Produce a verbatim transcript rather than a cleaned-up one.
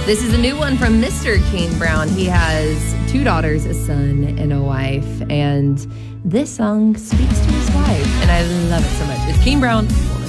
This is a new one from Mister Kane Brown. He has two daughters, a son, and a wife. And this song speaks to his wife. And I love it so much. It's Kane Brown.